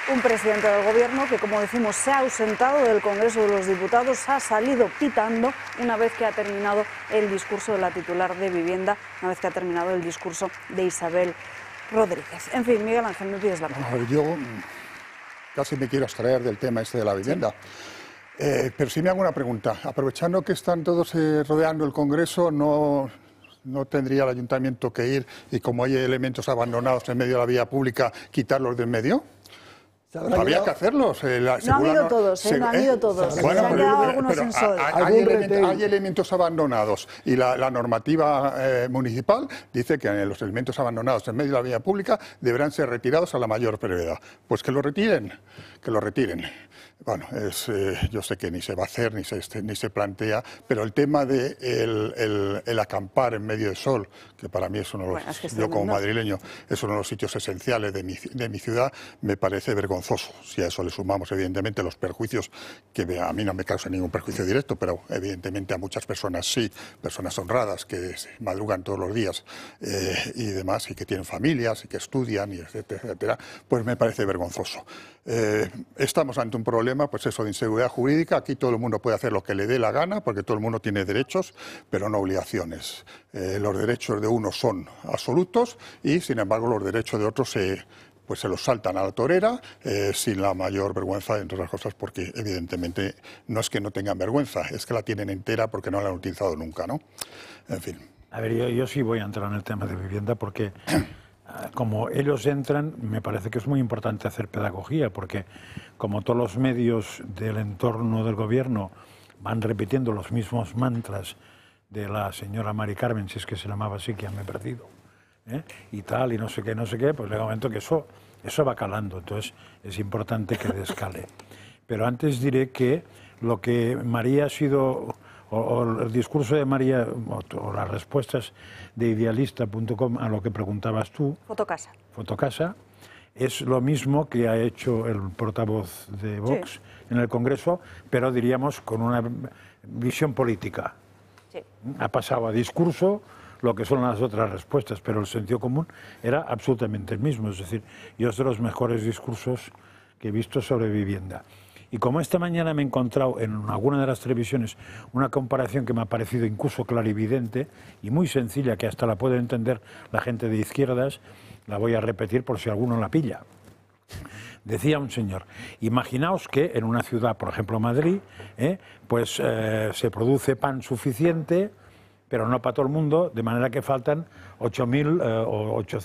Un presidente del Gobierno que, como decimos, se ha ausentado del Congreso de los Diputados, ha salido pitando una vez que ha terminado el discurso de la titular de Vivienda, una vez que ha terminado el discurso de Isabel Rodríguez. En fin, Miguel Ángel, me pides la palabra. Yo casi me quiero abstraer del tema este de la vivienda. ¿Sí? Pero sí me hago una pregunta. Aprovechando que están todos rodeando el Congreso, ¿no tendría el Ayuntamiento que ir y, como hay elementos abandonados en medio de la vía pública, quitarlos del medio? Había que hacerlos. No han ido todos, no han ido todos. Bueno, se han quedado algunos en sol. Hay elementos abandonados y la normativa municipal dice que los elementos abandonados en medio de la vía pública deberán ser retirados a la mayor brevedad. Pues que lo retiren, que lo retiren. Bueno, yo sé que ni se va a hacer, ni se plantea, pero el tema de el acampar en medio del sol, que para mí es uno de los, yo como madrileño, es uno de los sitios esenciales de mi ciudad, me parece vergonzoso. Si a eso le sumamos, evidentemente, los perjuicios, que a mí no me causan ningún perjuicio directo, pero evidentemente a muchas personas sí, personas honradas que madrugan todos los días y demás, y que tienen familias y que estudian, y etcétera, etcétera, pues me parece vergonzoso. Estamos ante un problema, pues eso, de inseguridad jurídica. Aquí todo el mundo puede hacer lo que le dé la gana, porque todo el mundo tiene derechos, pero no obligaciones. Los derechos de unos son absolutos y, sin embargo, los derechos de otros se los saltan a la torera sin la mayor vergüenza, entre otras cosas, porque evidentemente no es que no tengan vergüenza, es que la tienen entera porque no la han utilizado nunca, ¿no? En fin. A ver, yo sí voy a entrar en el tema de vivienda porque como ellos entran, me parece que es muy importante hacer pedagogía, porque como todos los medios del entorno del gobierno van repitiendo los mismos mantras de la señora Mari Carmen, si es que se llamaba así, que ya me he perdido, y tal, y no sé qué, pues llega un momento que eso va calando, entonces es importante que descale. Pero antes diré que lo que María ha sido, o el discurso de María, o las respuestas de idealista.com a lo que preguntabas tú, Fotocasa, es lo mismo que ha hecho el portavoz de Vox en el Congreso, pero diríamos con una visión política. Sí. Ha pasado a discurso lo que son las otras respuestas, pero el sentido común era absolutamente el mismo. Es decir, yo es de los mejores discursos que he visto sobre vivienda. Y como esta mañana me he encontrado en alguna de las televisiones una comparación que me ha parecido incluso clarividente y muy sencilla, que hasta la puede entender la gente de izquierdas, la voy a repetir por si alguno la pilla. Decía un señor, imaginaos que en una ciudad, por ejemplo Madrid, se produce pan suficiente, pero no para todo el mundo, de manera que faltan 8.000 o 800